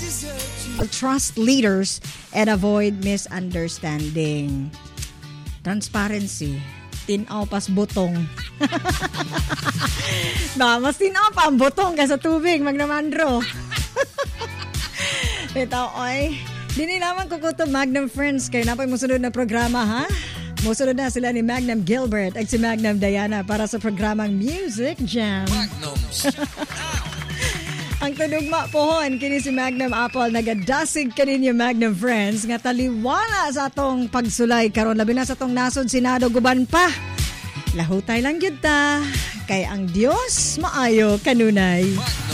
Trust leaders and avoid misunderstanding. Transparency. Tinaw pas butong. Mas tinaw pa ang butong kaysa tubig, magdamandro. Ito, oy. Dini naman kukuto Magnum Friends kay napay musunod na programa, ha? Musunod na sila ni Magnum Gilbert at si Magnum Diana para sa programang Music Jam. Magnums. Ang tunugma pohon kini si Magnum Apple nagadasig kaninyo Magnum Friends nga taliwala sa atong pagsulay karon labi na sa atong nasod Senado guban pa. Lahutay lang gyud ta kay ang Dios maayo kanunay.